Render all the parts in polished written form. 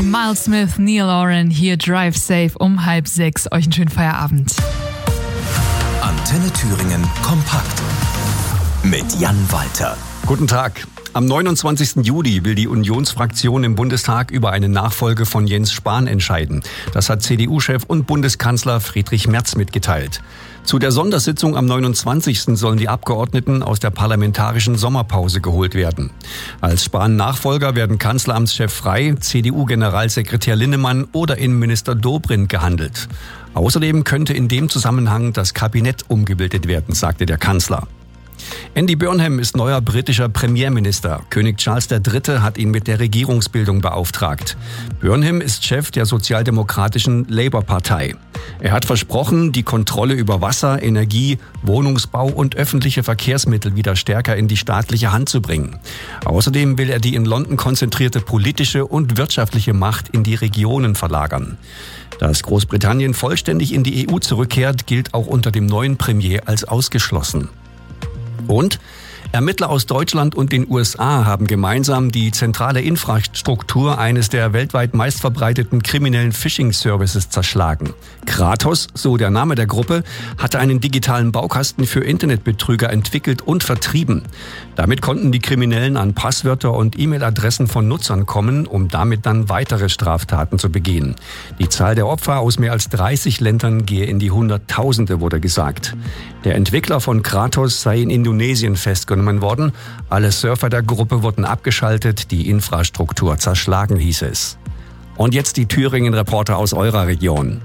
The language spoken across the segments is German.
Miles Smith, Neil Oren, hier Drive Safe um 5:30. Euch einen schönen Feierabend. Antenne Thüringen kompakt mit Jan Walter. Guten Tag. Am 29. Juli will die Unionsfraktion im Bundestag über eine Nachfolge von Jens Spahn entscheiden. Das hat CDU-Chef und Bundeskanzler Friedrich Merz mitgeteilt. Zu der Sondersitzung am 29. sollen die Abgeordneten aus der parlamentarischen Sommerpause geholt werden. Als Spahn-Nachfolger werden Kanzleramtschef Frey, CDU-Generalsekretär Linnemann oder Innenminister Dobrindt gehandelt. Außerdem könnte in dem Zusammenhang das Kabinett umgebildet werden, sagte der Kanzler. Andy Burnham ist neuer britischer Premierminister. König Charles III. Hat ihn mit der Regierungsbildung beauftragt. Burnham ist Chef der sozialdemokratischen Labour-Partei. Er hat versprochen, die Kontrolle über Wasser, Energie, Wohnungsbau und öffentliche Verkehrsmittel wieder stärker in die staatliche Hand zu bringen. Außerdem will er die in London konzentrierte politische und wirtschaftliche Macht in die Regionen verlagern. Dass Großbritannien vollständig in die EU zurückkehrt, gilt auch unter dem neuen Premier als ausgeschlossen. Und Ermittler aus Deutschland und den USA haben gemeinsam die zentrale Infrastruktur eines der weltweit meistverbreiteten kriminellen Phishing-Services zerschlagen. Kratos, so der Name der Gruppe, hatte einen digitalen Baukasten für Internetbetrüger entwickelt und vertrieben. Damit konnten die Kriminellen an Passwörter und E-Mail-Adressen von Nutzern kommen, um damit dann weitere Straftaten zu begehen. Die Zahl der Opfer aus mehr als 30 Ländern gehe in die Hunderttausende, wurde gesagt. Der Entwickler von Kratos sei in Indonesien festgenommen worden. Alle Surfer der Gruppe wurden abgeschaltet, die Infrastruktur zerschlagen, hieß es. Und jetzt die Thüringen-Reporter aus eurer Region.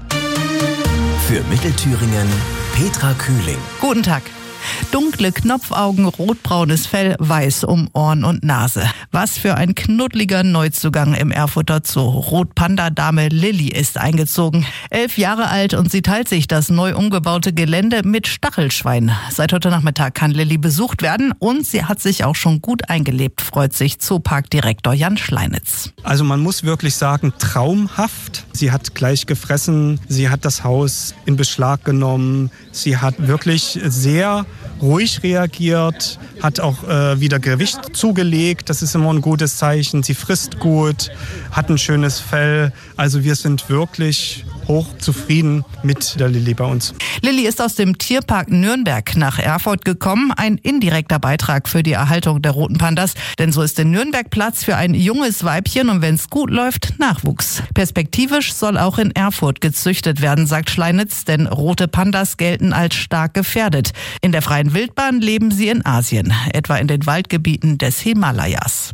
Für Mittelthüringen Petra Kühling. Guten Tag. Dunkle Knopfaugen, rotbraunes Fell, weiß um Ohren und Nase. Was für ein knuddeliger Neuzugang im Erfurter Zoo. Rotpanda-Dame Lilly ist eingezogen. 11 Jahre alt und sie teilt sich das neu umgebaute Gelände mit Stachelschwein. Seit heute Nachmittag kann Lilly besucht werden und sie hat sich auch schon gut eingelebt, freut sich Zooparkdirektor Jan Schleinitz. Also man muss wirklich sagen, traumhaft. Sie hat gleich gefressen, sie hat das Haus in Beschlag genommen, sie hat wirklich sehr ruhig reagiert, hat auch wieder Gewicht zugelegt, das ist immer ein gutes Zeichen. Sie frisst gut, hat ein schönes Fell, also wir sind wirklich hoch zufrieden mit der Lilly bei uns. Lilly ist aus dem Tierpark Nürnberg nach Erfurt gekommen. Ein indirekter Beitrag für die Erhaltung der roten Pandas. Denn so ist in Nürnberg Platz für ein junges Weibchen und wenn es gut läuft, Nachwuchs. Perspektivisch soll auch in Erfurt gezüchtet werden, sagt Schleinitz, denn rote Pandas gelten als stark gefährdet. In der freien Wildbahn leben sie in Asien, etwa in den Waldgebieten des Himalayas.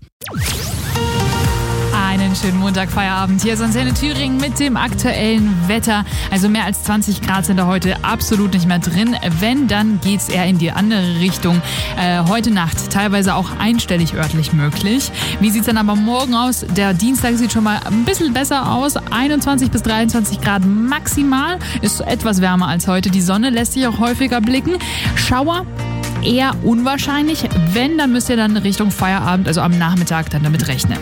Einen schönen Montagfeierabend. Hier ist Antenne Thüringen mit dem aktuellen Wetter. Also mehr als 20 Grad sind da heute absolut nicht mehr drin. Wenn, dann geht's eher in die andere Richtung. Heute Nacht teilweise auch einstellig örtlich möglich. Wie sieht's dann aber morgen aus? Der Dienstag sieht schon mal ein bisschen besser aus. 21 bis 23 Grad maximal. Ist etwas wärmer als heute. Die Sonne lässt sich auch häufiger blicken. Schauer eher unwahrscheinlich. Wenn, dann müsst ihr dann Richtung Feierabend, also am Nachmittag, dann damit rechnen.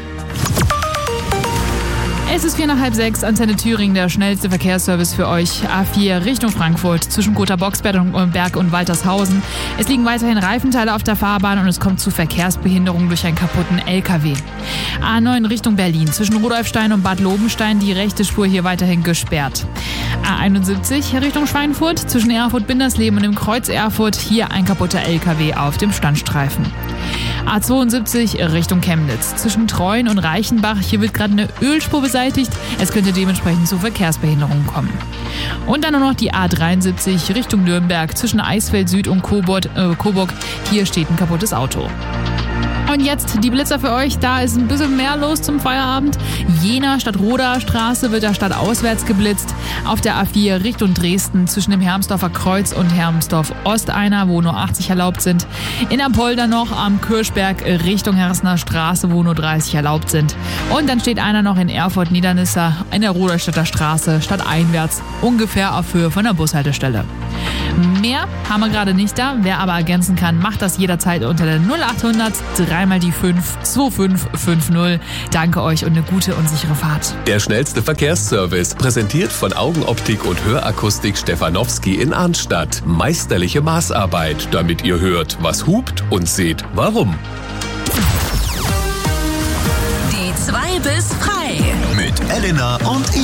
Es ist 5:45, Antenne Thüringen, der schnellste Verkehrsservice für euch. A4 Richtung Frankfurt zwischen Gotha-Boxberg und Waltershausen. Es liegen weiterhin Reifenteile auf der Fahrbahn und es kommt zu Verkehrsbehinderungen durch einen kaputten LKW. A9 Richtung Berlin zwischen Rudolfstein und Bad Lobenstein, die rechte Spur hier weiterhin gesperrt. A71 Richtung Schweinfurt zwischen Erfurt-Bindersleben und dem Kreuz Erfurt, hier ein kaputter LKW auf dem Standstreifen. A72 Richtung Chemnitz zwischen Treuen und Reichenbach, hier wird gerade eine Ölspur beseitigt. Es könnte dementsprechend zu Verkehrsbehinderungen kommen. Und dann nur noch die A73 Richtung Nürnberg zwischen Eisfeld Süd und Coburg. Hier steht ein kaputtes Auto. Und jetzt die Blitzer für euch. Da ist ein bisschen mehr los zum Feierabend. Jena Stadt-Roda Straße wird da stadtauswärts geblitzt. Auf der A4 Richtung Dresden zwischen dem Hermsdorfer Kreuz und Hermsdorf Ost einer, wo nur 80 erlaubt sind. In Apolda noch am Kirschberg Richtung Hersner Straße, wo nur 30 erlaubt sind. Und dann steht einer noch in Erfurt-Niedernisse in der Roderstädter Straße stadteinwärts, ungefähr auf Höhe von der Bushaltestelle. Mehr haben wir gerade nicht da. Wer aber ergänzen kann, macht das jederzeit unter der 0800 3 mal die 5 2550. Danke euch und eine gute und sichere Fahrt. Der schnellste Verkehrsservice, präsentiert von Augenoptik und Hörakustik Stefanowski in Arnstadt. Meisterliche Maßarbeit, damit ihr hört, was hupt und seht, warum. Die 2 bis frei. Mit mit Elena und